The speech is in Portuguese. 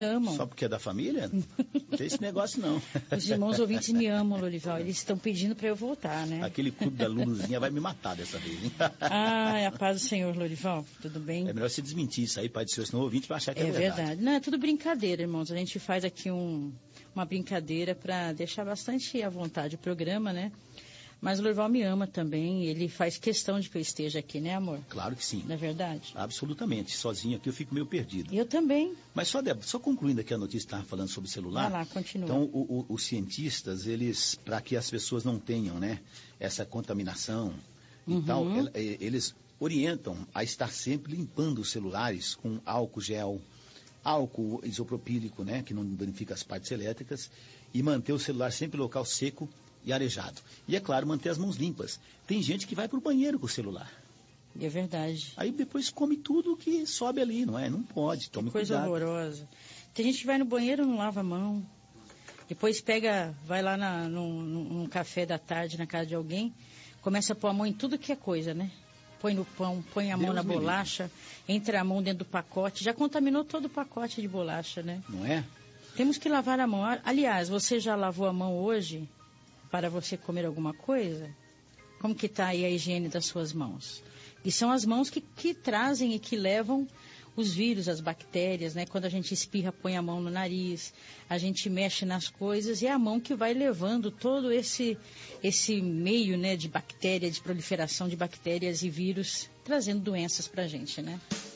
amam. Só porque é da família? Não tem esse negócio, não. Os irmãos ouvintes me amam, Lorival. Eles estão pedindo para eu voltar, né? Aquele clube da Luluzinha vai me matar dessa vez, hein? Ah, a paz do Senhor, Lorival. Tudo bem? É melhor você desmentir isso aí, Pai do Senhor, senão o ouvinte vai achar que é verdade. Não, é tudo brincadeira, irmãos. A gente faz aqui uma brincadeira para deixar bastante à vontade o programa, né? Mas o Lorival me ama também, ele faz questão de que eu esteja aqui, né, amor? Claro que sim. Não é verdade? Absolutamente. Sozinho aqui eu fico meio perdido. Eu também. Mas só concluindo aqui a notícia que estava falando sobre o celular. Vai lá, continua. Então, os cientistas, eles, para que as pessoas não tenham, né, essa contaminação e tal, eles orientam a estar sempre limpando os celulares com álcool gel, álcool isopropílico, né, que não danifica as partes elétricas, e manter o celular sempre em local seco e arejado. E, é claro, manter as mãos limpas. Tem gente que vai para o banheiro com o celular. É verdade. Aí depois come tudo que sobe ali, não é? Não pode, tome coisa cuidado. Horrorosa. Tem gente que vai no banheiro e não lava a mão. Depois vai lá num café da tarde na casa de alguém, começa a pôr a mão em tudo que é coisa, né? Põe no pão, põe a mão na bolacha, entra a mão dentro do pacote, já contaminou todo o pacote de bolacha, né? Não é? Temos que lavar a mão. Aliás, você já lavou a mão hoje para você comer alguma coisa? Como que está aí a higiene das suas mãos? E são as mãos que trazem e que levam os vírus, as bactérias, né? Quando a gente espirra, põe a mão no nariz, a gente mexe nas coisas, e é a mão que vai levando todo esse meio, né, de bactéria, de proliferação de bactérias e vírus, trazendo doenças para a gente, né?